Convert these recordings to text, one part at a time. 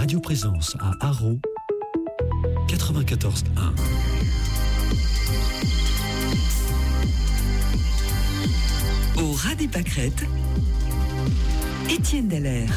Radio Présence à Haro, 94.1. Au ras des pâquerettes, Étienne Dallaire.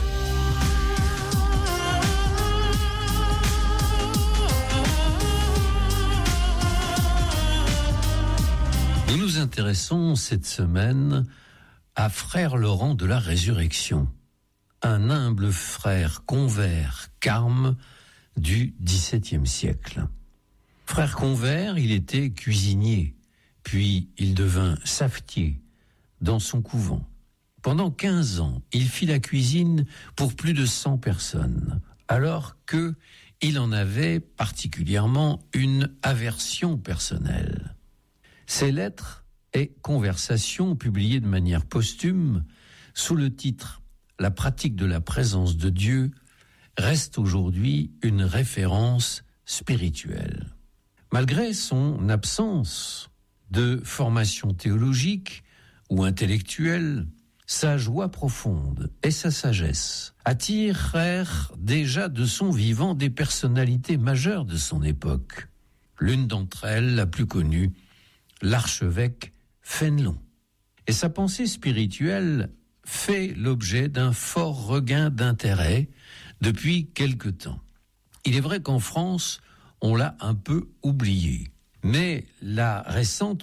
Nous nous intéressons cette semaine à Frère Laurent de la Résurrection, un humble frère convers carme du XVIIe siècle. Frère convers, il était cuisinier, puis il devint savetier dans son couvent. Pendant 15 ans, il fit la cuisine pour plus de 100 personnes, alors que il en avait particulièrement une aversion personnelle. Ses lettres et conversations publiées de manière posthume sous le titre « La pratique de la présence de Dieu » restent aujourd'hui une référence spirituelle. Malgré son absence de formation théologique ou intellectuelle, sa joie profonde et sa sagesse attirèrent déjà de son vivant des personnalités majeures de son époque. L'une d'entre elles, la plus connue, l'archevêque Fénelon. Et sa pensée spirituelle fait l'objet d'un fort regain d'intérêt depuis quelque temps. Il est vrai qu'en France, on l'a un peu oublié. Mais la récente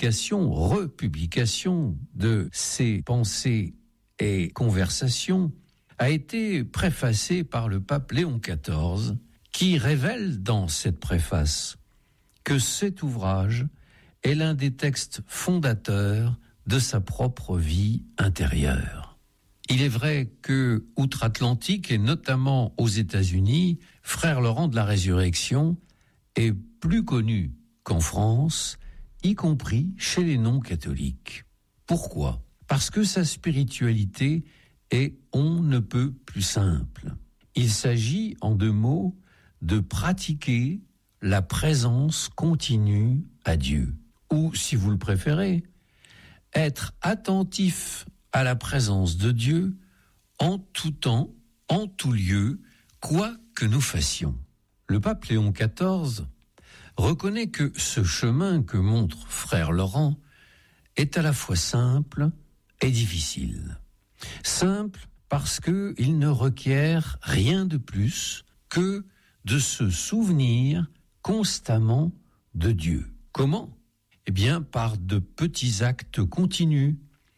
republication de ses pensées et conversations a été préfacée par le pape Léon XIV, qui révèle dans cette préface que cet ouvrage est l'un des textes fondateurs de sa propre vie intérieure. Il est vrai que, outre-Atlantique et notamment aux États-Unis, Frère Laurent de la Résurrection est plus connu qu'en France, y compris chez les non-catholiques. Pourquoi ? Parce que sa spiritualité est on ne peut plus simple. Il s'agit, en 2 mots, de pratiquer la présence continue à Dieu. Ou, si vous le préférez, être attentif à la présence de Dieu en tout temps, en tout lieu, quoi que nous fassions. Le pape Léon XIV reconnaît que ce chemin que montre Frère Laurent est à la fois simple et difficile. Simple parce qu'il ne requiert rien de plus que de se souvenir constamment de Dieu. Comment ? Eh bien, par de petits actes continus,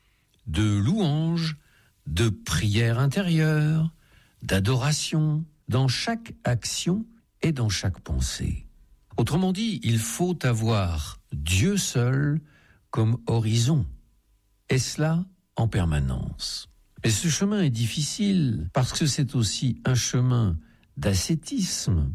de louange, de prière intérieure, d'adoration, dans chaque action et dans chaque pensée. Autrement dit, il faut avoir Dieu seul comme horizon, et cela en permanence. Mais ce chemin est difficile parce que c'est aussi un chemin d'ascétisme,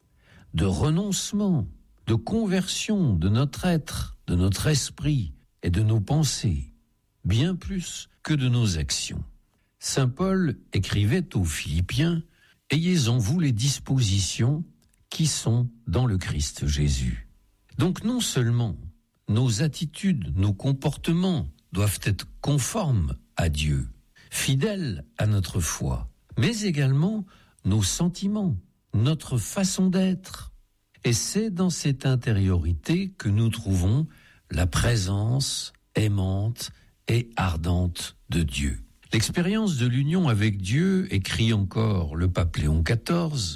de renoncement, de conversion de notre être, de notre esprit et de nos pensées, bien plus que de nos actions. Saint Paul écrivait aux Philippiens « Ayez en vous les dispositions qui sont dans le Christ Jésus ». Donc non seulement nos attitudes, nos comportements doivent être conformes à Dieu, fidèles à notre foi, mais également nos sentiments, notre façon d'être. Et c'est dans cette intériorité que nous trouvons la présence aimante et ardente de Dieu. L'expérience de l'union avec Dieu, écrit encore le pape Léon XIV,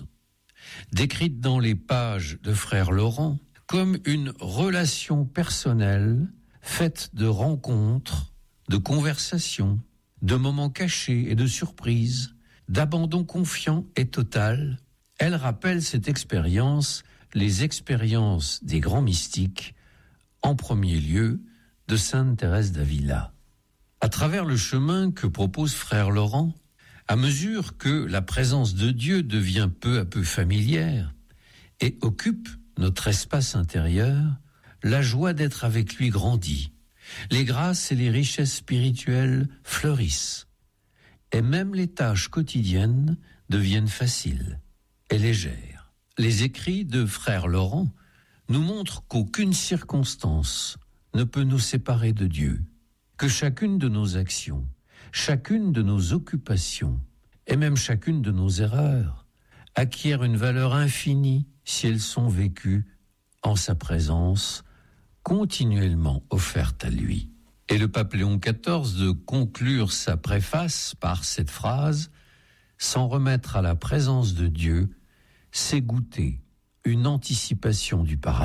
décrite dans les pages de Frère Laurent, comme une relation personnelle faite de rencontres, de conversations, de moments cachés et de surprises, d'abandon confiant et total. Elle rappelle cette expérience, les expériences des grands mystiques, en premier lieu de Sainte Thérèse d'Avila. À travers le chemin que propose Frère Laurent, à mesure que la présence de Dieu devient peu à peu familière et occupe notre espace intérieur, la joie d'être avec lui grandit, les grâces et les richesses spirituelles fleurissent, et même les tâches quotidiennes deviennent faciles et légères. Les écrits de Frère Laurent nous montrent qu'aucune circonstance ne peut nous séparer de Dieu, que chacune de nos actions, chacune de nos occupations et même chacune de nos erreurs acquièrent une valeur infinie si elles sont vécues en sa présence, continuellement offerte à lui. Et le pape Léon XIV de conclure sa préface par cette phrase: « S'en remettre à la présence de Dieu, c'est goûter une anticipation du paradis. »